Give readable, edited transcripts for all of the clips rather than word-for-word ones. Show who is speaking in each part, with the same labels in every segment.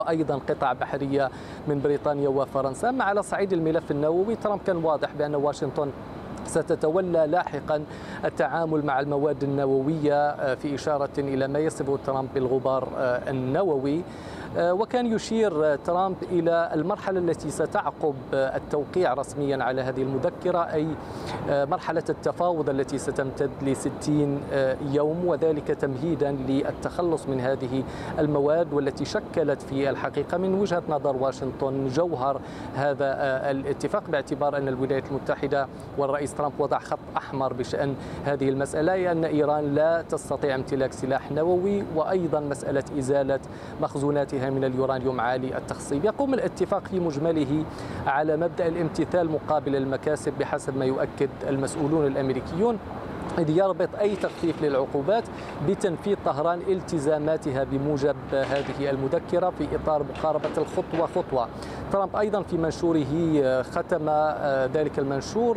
Speaker 1: أيضا قطع بحرية من بريطانيا وفرنسا. أما على صعيد الملف النووي، ترامب كان واضح بأن واشنطن ستتولى لاحقا التعامل مع المواد النووية، في إشارة إلى ما يصفه ترامب بالغبار النووي. وكان يشير ترامب إلى المرحلة التي ستعقب التوقيع رسميا على هذه المذكرة، أي مرحلة التفاوض التي ستمتد ل60 يوم، وذلك تمهيدا للتخلص من هذه المواد، والتي شكلت في الحقيقة من وجهة نظر واشنطن جوهر هذا الاتفاق، باعتبار أن الولايات المتحدة والرئيس ترامب وضع خط أحمر بشأن هذه المسألة، أن إيران لا تستطيع امتلاك سلاح نووي، وأيضا مسألة إزالة مخزوناتها من اليورانيوم عالي التخصيب. يقوم الاتفاق في مجمله على مبدأ الامتثال مقابل المكاسب بحسب ما يؤكد المسؤولون الأمريكيون، إذ يربط أي تخفيف للعقوبات بتنفيذ طهران التزاماتها بموجب هذه المذكرة في إطار مقاربة الخطوة خطوة. ترامب أيضا في منشوره ختم ذلك المنشور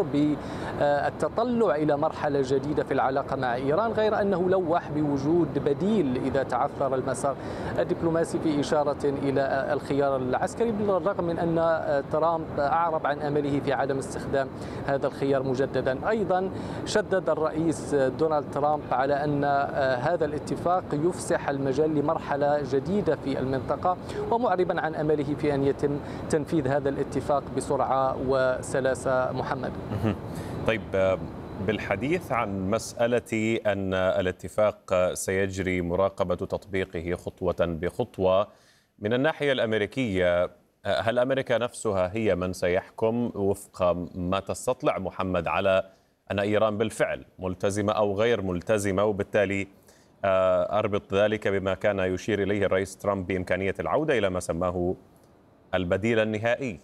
Speaker 1: بالتطلع إلى مرحلة جديدة في العلاقة مع إيران، غير أنه لوح بوجود بديل إذا تعثر المسار الدبلوماسي، في إشارة إلى الخيار العسكري، بالرغم من أن ترامب أعرب عن أمله في عدم استخدام هذا الخيار مجددا. أيضا شدد الرئيس دونالد ترامب على أن هذا الاتفاق يفسح المجال لمرحلة جديدة في المنطقة، ومعربا عن أمله في أن يتم تنفيذ هذا الاتفاق بسرعة وسلاسة. محمد.
Speaker 2: طيب، بالحديث عن مسألة أن الاتفاق سيجري مراقبة تطبيقه خطوة بخطوة، من الناحية الأمريكية هل أمريكا نفسها هي من سيحكم وفق ما تستطلع محمد على أن إيران بالفعل ملتزمة أو غير ملتزمة، وبالتالي أربط ذلك بما كان يشير إليه الرئيس ترامب بإمكانية العودة إلى ما سماه البديل النهائي؟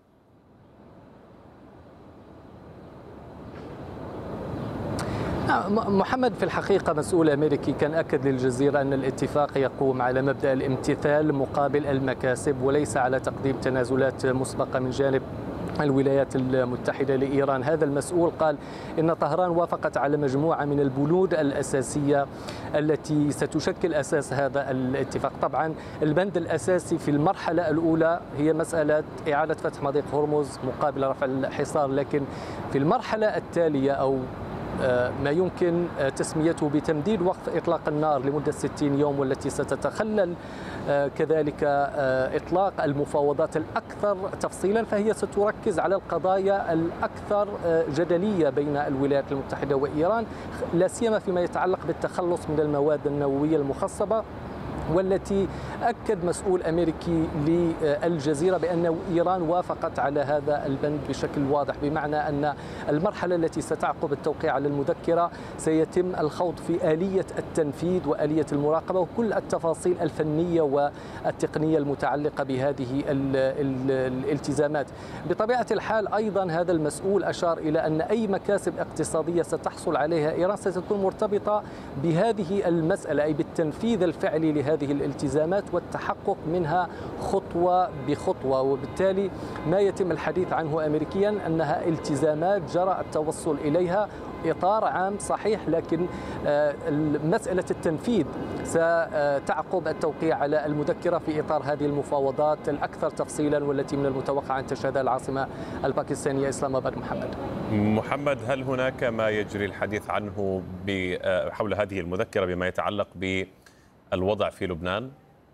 Speaker 1: محمد، في الحقيقة مسؤول أمريكي كان أكد للجزيرة أن الاتفاق يقوم على مبدأ الامتثال مقابل المكاسب، وليس على تقديم تنازلات مسبقة من جانب الولايات المتحدة لإيران. هذا المسؤول قال إن طهران وافقت على مجموعة من البنود الأساسية التي ستشكل أساس هذا الاتفاق. طبعا البند الأساسي في المرحلة الأولى هي مسألة إعادة فتح مضيق هرمز مقابل رفع الحصار، لكن في المرحلة التالية أو ما يمكن تسميته بتمديد وقف إطلاق النار لمدة 60 يوم، والتي ستتخلل كذلك إطلاق المفاوضات الأكثر تفصيلا، فهي ستركز على القضايا الأكثر جدلية بين الولايات المتحدة وإيران، لا سيما فيما يتعلق بالتخلص من المواد النووية المخصبة، والتي أكد مسؤول أمريكي للجزيرة بأن إيران وافقت على هذا البند بشكل واضح، بمعنى أن المرحلة التي ستعقب التوقيع على المذكرة سيتم الخوض في آلية التنفيذ وآلية المراقبة وكل التفاصيل الفنية والتقنية المتعلقة بهذه الالتزامات. بطبيعة الحال أيضا هذا المسؤول أشار إلى أن أي مكاسب اقتصادية ستحصل عليها إيران ستكون مرتبطة بهذه المسألة، أي بالتنفيذ الفعلي لهذه الالتزامات والتحقق منها خطوة بخطوة، وبالتالي ما يتم الحديث عنه أمريكيا أنها التزامات جرى التوصل إليها، إطار عام صحيح، لكن مسألة التنفيذ ستعقب التوقيع على المذكرة في إطار هذه المفاوضات الأكثر تفصيلا، والتي من المتوقع أن تشهدها العاصمة الباكستانية إسلام آباد.
Speaker 2: محمد، هل هناك ما يجري الحديث عنه حول هذه المذكرة بما يتعلق بالوضع في لبنان؟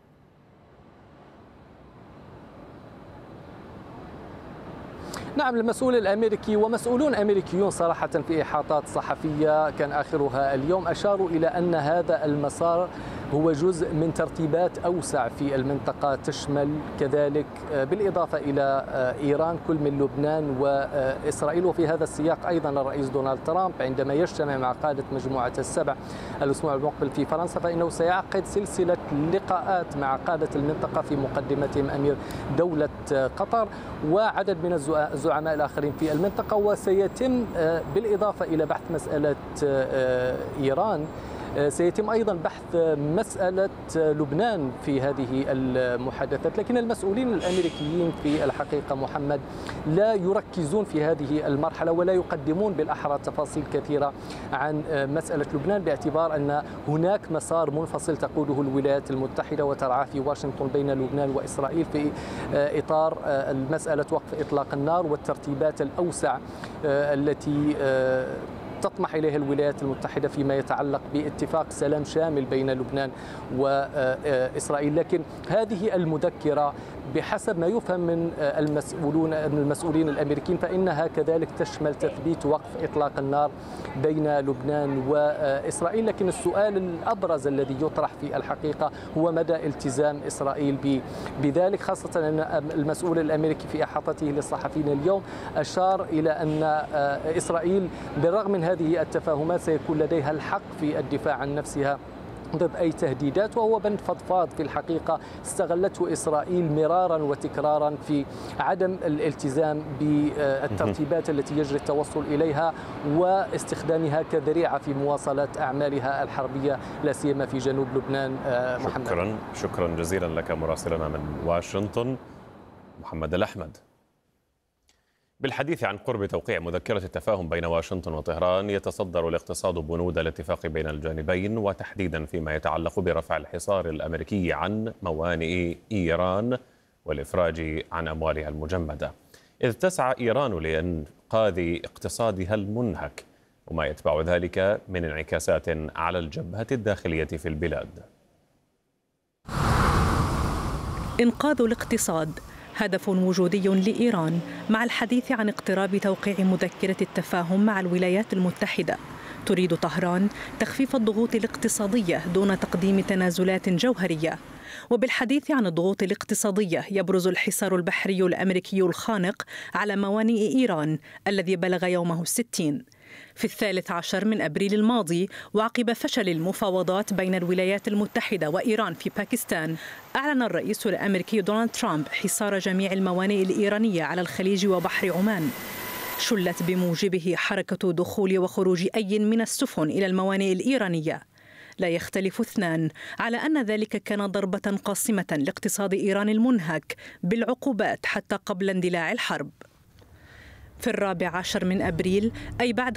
Speaker 1: نعم، المسؤول الأمريكي ومسؤولون أمريكيون صراحة في إحاطات صحفية كان آخرها اليوم أشاروا إلى أن هذا المسار هو جزء من ترتيبات أوسع في المنطقة، تشمل كذلك بالإضافة إلى إيران كل من لبنان وإسرائيل. وفي هذا السياق أيضا الرئيس دونالد ترامب عندما يجتمع مع قادة مجموعة السبع الأسبوع المقبل في فرنسا، فإنه سيعقد سلسلة لقاءات مع قادة المنطقة في مقدمتهم أمير دولة قطر وعدد من الزعماء الآخرين في المنطقة. وسيتم بالإضافة إلى بحث مسألة إيران سيتم أيضا بحث مسألة لبنان في هذه المحادثات، لكن المسؤولين الأمريكيين في الحقيقة محمد لا يركزون في هذه المرحلة ولا يقدمون بالأحرى تفاصيل كثيرة عن مسألة لبنان، باعتبار أن هناك مسار منفصل تقوده الولايات المتحدة وترعاه في واشنطن بين لبنان وإسرائيل في إطار مسألة وقف إطلاق النار والترتيبات الأوسع التي تطمح إليها الولايات المتحدة فيما يتعلق باتفاق سلام شامل بين لبنان وإسرائيل. لكن هذه المذكرة بحسب ما يفهم من المسؤولين الأمريكيين فإنها كذلك تشمل تثبيت وقف إطلاق النار بين لبنان وإسرائيل، لكن السؤال الأبرز الذي يطرح في الحقيقة هو مدى التزام إسرائيل بذلك، خاصة أن المسؤول الأمريكي في إحاطته للصحفيين اليوم أشار إلى أن إسرائيل بالرغم من هذه التفاهمات سيكون لديها الحق في الدفاع عن نفسها ضد أي تهديدات، وهو بند فضفاض في الحقيقة استغلته إسرائيل مرارا وتكرارا في عدم الالتزام بالترتيبات التي يجري التوصل إليها واستخدامها كذريعة في مواصلة أعمالها الحربية لا سيما في جنوب لبنان. محمد،
Speaker 2: شكرا جزيلا لك مراسلنا من واشنطن محمد الأحمد. بالحديث عن قرب توقيع مذكرة التفاهم بين واشنطن وطهران، يتصدر الاقتصاد بنود الاتفاق بين الجانبين، وتحديدا فيما يتعلق برفع الحصار الأمريكي عن موانئ إيران والإفراج عن أموالها المجمدة، إذ تسعى إيران لإنقاذ اقتصادها المنهك وما يتبع ذلك من انعكاسات على الجبهة الداخلية في البلاد.
Speaker 3: إنقاذ الاقتصاد هدف وجودي لإيران مع الحديث عن اقتراب توقيع مذكرة التفاهم مع الولايات المتحدة. تريد طهران تخفيف الضغوط الاقتصادية دون تقديم تنازلات جوهرية. وبالحديث عن الضغوط الاقتصادية يبرز الحصار البحري الأمريكي الخانق على موانئ إيران الذي بلغ يومه 60 في 13 من أبريل الماضي، وعقب فشل المفاوضات بين الولايات المتحدة وإيران في باكستان. أعلن الرئيس الأمريكي دونالد ترامب حصار جميع الموانئ الإيرانية على الخليج وبحر عمان. شلت بموجبه حركة دخول وخروج أي من السفن إلى الموانئ الإيرانية. لا يختلف اثنان على أن ذلك كان ضربة قاصمة لاقتصاد إيران المنهك بالعقوبات حتى قبل اندلاع الحرب. في 14 من أبريل، أي بعد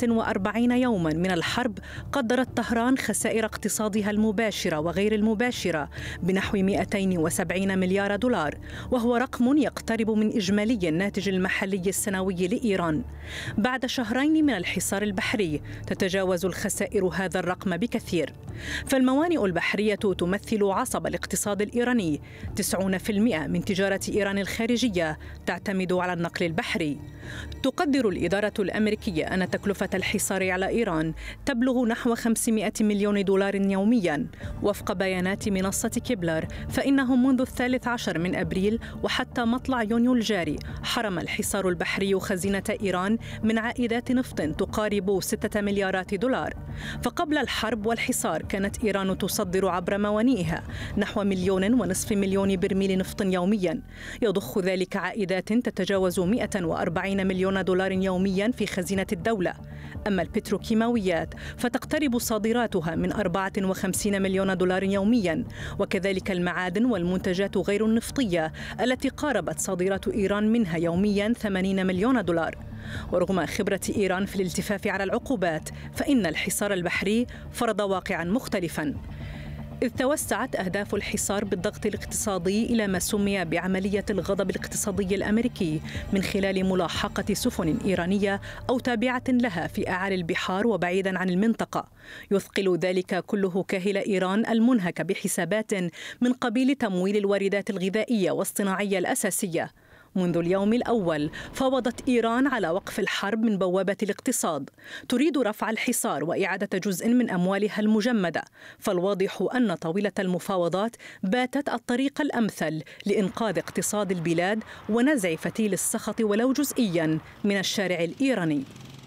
Speaker 3: 45 يوما من الحرب، قدرت طهران خسائر اقتصادها المباشرة وغير المباشرة بنحو 270 مليار دولار، وهو رقم يقترب من إجمالي الناتج المحلي السنوي لإيران. بعد شهرين من الحصار البحري تتجاوز الخسائر هذا الرقم بكثير. فالموانئ البحرية تمثل عصب الاقتصاد الإيراني. 90% من تجارة إيران الخارجية تعتمد على النقل البحري. تقدر الإدارة الأمريكية أن تكلفة الحصار على إيران تبلغ نحو 500 مليون دولار يومياً. وفق بيانات منصة كيبلر، فإنهم منذ 13 من أبريل وحتى مطلع يونيو الجاري حرم الحصار البحري خزينة إيران من عائدات نفط تقارب 6 مليارات دولار. فقبل الحرب والحصار كانت إيران تصدر عبر موانئها نحو 1.5 مليون برميل نفط يومياً، يضخ ذلك عائدات تتجاوز 140 مليون دولار يوميا في خزينة الدولة. أما البتروكيماويات فتقترب صادراتها من 54 مليون دولار يوميا، وكذلك المعادن والمنتجات غير النفطية التي قاربت صادرات إيران منها يوميا 80 مليون دولار. ورغم خبرة إيران في الالتفاف على العقوبات، فإن الحصار البحري فرض واقعا مختلفا، إذ توسعت أهداف الحصار بالضغط الاقتصادي إلى ما سمي بعملية الغضب الاقتصادي الأمريكي من خلال ملاحقة سفن إيرانية أو تابعة لها في أعالي البحار وبعيدا عن المنطقة. يثقل ذلك كله كاهل إيران المنهك بحسابات من قبيل تمويل الواردات الغذائية والصناعية الأساسية. منذ اليوم الأول فاوضت إيران على وقف الحرب من بوابة الاقتصاد. تريد رفع الحصار وإعادة جزء من أموالها المجمدة، فالواضح أن طاولة المفاوضات باتت الطريق الأمثل لإنقاذ اقتصاد البلاد ونزع فتيل السخط ولو جزئيا من الشارع الإيراني.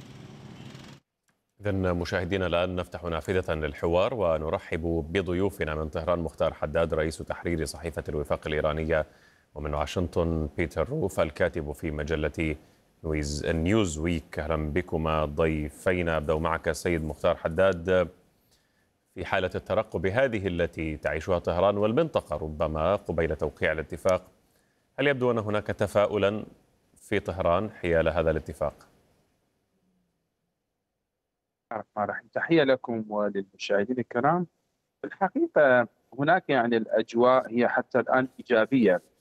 Speaker 2: إذن مشاهدينا، الآن نفتح نافذة للحوار ونرحب بضيوفنا من طهران: مختار حداد رئيس تحرير صحيفة الوفاق الإيرانية، ومن واشنطن بيتر روف الكاتب في مجلة نيوز ويك. أهلا بكما ضيفينا. أبدأ معك السيد مختار حداد. في حالة الترقب هذه التي تعيشها طهران والمنطقة ربما قبيل توقيع الاتفاق، هل يبدو أن هناك تفاؤلا في طهران حيال هذا الاتفاق؟
Speaker 4: تحية لكم وللمشاهدين الكرام. في الحقيقة هناك الأجواء هي حتى الآن إيجابية